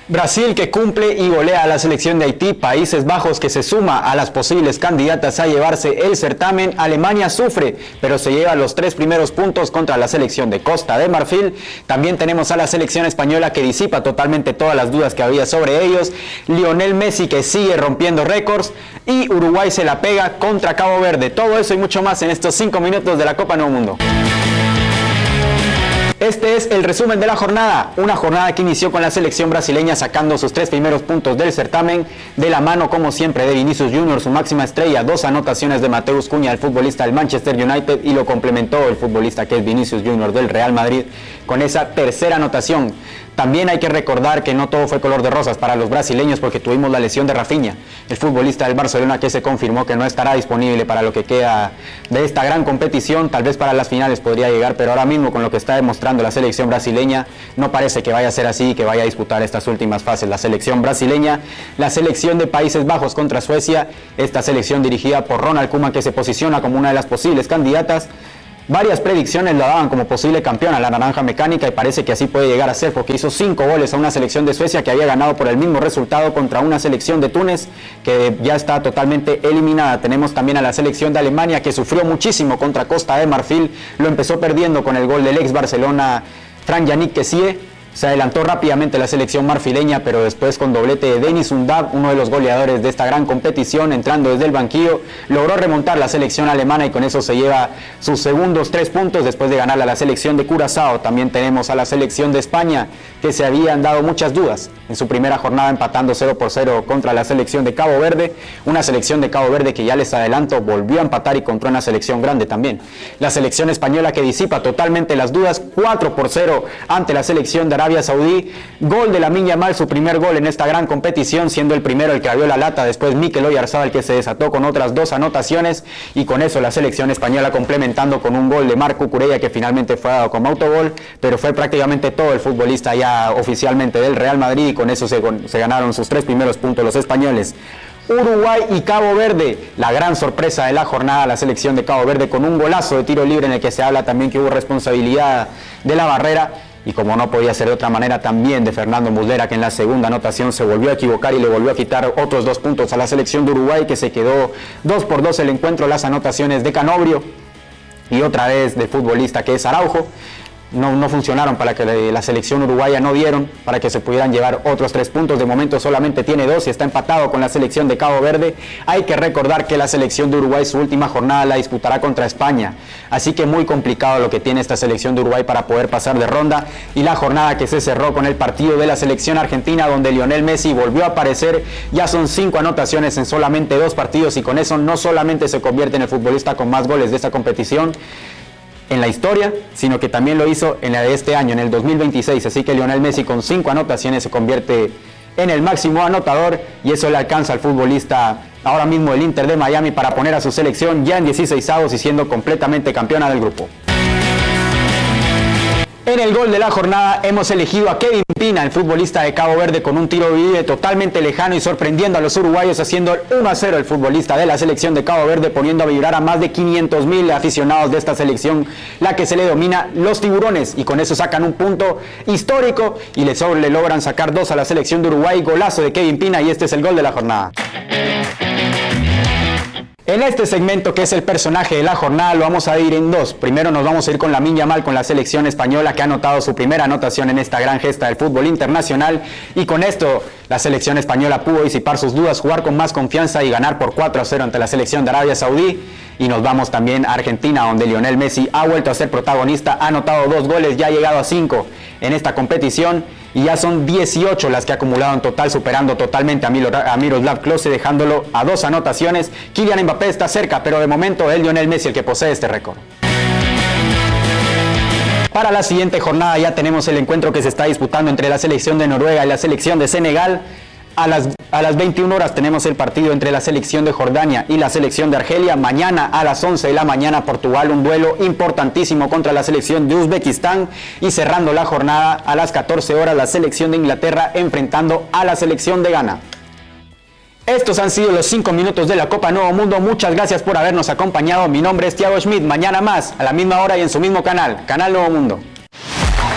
Brasil que cumple y golea a la selección de Haití, Países Bajos que se suma a las posibles candidatas a llevarse el certamen, Alemania sufre, pero se lleva los 3 primeros puntos contra la selección de Costa de Marfil. También tenemos a la selección española que disipa totalmente todas las dudas que había sobre ellos, Lionel Messi que sigue rompiendo récords y Uruguay se la pega contra Cabo Verde. Todo eso y mucho más en estos 5 minutos de la Copa Nuevo Mundo. Este es el resumen de la jornada, una jornada que inició con la selección brasileña sacando sus 3 primeros puntos del certamen, de la mano como siempre de Vinicius Junior, su máxima estrella, 2 anotaciones de Mateus Cunha, el futbolista del Manchester United, y lo complementó el futbolista que es Vinicius Junior del Real Madrid con esa tercera anotación. También hay que recordar que no todo fue color de rosas para los brasileños porque tuvimos la lesión de Rafinha, el futbolista del Barcelona que se confirmó que no estará disponible para lo que queda de esta gran competición. Tal vez para las finales podría llegar, pero ahora mismo con lo que está demostrando la selección brasileña no parece que vaya a ser así, que vaya a disputar estas últimas fases. La selección brasileña, la selección de Países Bajos contra Suecia, esta selección dirigida por Ronald Koeman que se posiciona como una de las posibles candidatas. Varias predicciones la daban como posible campeona, la naranja mecánica, y parece que así puede llegar a ser porque hizo 5 goles a una selección de Suecia que había ganado por el mismo resultado contra una selección de Túnez que ya está totalmente eliminada. Tenemos también a la selección de Alemania que sufrió muchísimo contra Costa de Marfil, lo empezó perdiendo con el gol del ex Barcelona Frank-Yannick Kessié. Se adelantó rápidamente la selección marfileña, pero después con doblete de Denis Undav, uno de los goleadores de esta gran competición, entrando desde el banquillo, logró remontar la selección alemana y con eso se lleva sus segundos 3 puntos después de ganarle a la selección de Curazao. También tenemos a la selección de España, que se habían dado muchas dudas en su primera jornada empatando 0-0 contra la selección de Cabo Verde, una selección de Cabo Verde que ya les adelanto volvió a empatar y contra una selección grande también. La selección española que disipa totalmente las dudas, 4-0 ante la selección de Arabia Saudí, gol de Lamine Yamal, su primer gol en esta gran competición, siendo el primero el que abrió la lata, después Mikel Oyarzabal que se desató con otras 2 anotaciones y con eso la selección española complementando con un gol de Marc Cucurella que finalmente fue dado como autogol, pero fue prácticamente todo el futbolista ya oficialmente del Real Madrid y con eso se ganaron sus 3 primeros puntos los españoles. Uruguay y Cabo Verde, la gran sorpresa de la jornada, la selección de Cabo Verde con un golazo de tiro libre en el que se habla también que hubo responsabilidad de la barrera. Y como no podía ser de otra manera, también de Fernando Muslera, que en la segunda anotación se volvió a equivocar y le volvió a quitar otros 2 puntos a la selección de Uruguay, que se quedó 2-2 el encuentro, las anotaciones de Canobrio y otra vez de futbolista que es Araujo. No funcionaron para que la selección uruguaya no dieron para que se pudieran llevar otros 3 puntos. De momento solamente tiene 2 y está empatado con la selección de Cabo Verde. Hay que recordar que la selección de Uruguay su última jornada la disputará contra España, así que muy complicado lo que tiene esta selección de Uruguay para poder pasar de ronda. Y la jornada que se cerró con el partido de la selección argentina donde Lionel Messi volvió a aparecer, ya son 5 anotaciones en solamente 2 partidos y con eso no solamente se convierte en el futbolista con más goles de esta competición en la historia, sino que también lo hizo en la de este año, en el 2026, así que Lionel Messi con 5 anotaciones se convierte en el máximo anotador y eso le alcanza al futbolista ahora mismo del Inter de Miami para poner a su selección ya en 16avos y siendo completamente campeona del grupo. En el gol de la jornada hemos elegido a Kevin Pina, el futbolista de Cabo Verde, con un tiro libre totalmente lejano y sorprendiendo a los uruguayos, haciendo el 1-0 el futbolista de la selección de Cabo Verde, poniendo a vibrar a más de 500.000 aficionados de esta selección, la que se le domina los tiburones, y con eso sacan un punto histórico y le logran sacar 2 a la selección de Uruguay. Golazo de Kevin Pina y este es el gol de la jornada. En este segmento, que es el personaje de la jornada, lo vamos a dividir en 2. Primero nos vamos a ir con Lamine Yamal, con la selección española, que ha anotado su primera anotación en esta gran gesta del fútbol internacional. Y con esto, la selección española pudo disipar sus dudas, jugar con más confianza y ganar por 4-0 ante la selección de Arabia Saudí. Y nos vamos también a Argentina, donde Lionel Messi ha vuelto a ser protagonista, ha anotado 2 goles, ya ha llegado a 5 en esta competición. Y ya son 18 las que ha acumulado en total, superando totalmente a Miroslav Klose, dejándolo a 2 anotaciones. Kylian Mbappé está cerca, pero de momento es Lionel Messi el que posee este récord. Para la siguiente jornada ya tenemos el encuentro que se está disputando entre la selección de Noruega y la selección de Senegal. A las 21 horas tenemos el partido entre la selección de Jordania y la selección de Argelia. Mañana a las 11 de la mañana Portugal, un duelo importantísimo contra la selección de Uzbekistán. Y cerrando la jornada a las 14 horas la selección de Inglaterra enfrentando a la selección de Ghana. Estos han sido los 5 minutos de la Copa Nuevo Mundo. Muchas gracias por habernos acompañado. Mi nombre es Thiago Schmidt. Mañana más, a la misma hora y en su mismo canal, Canal Nuevo Mundo.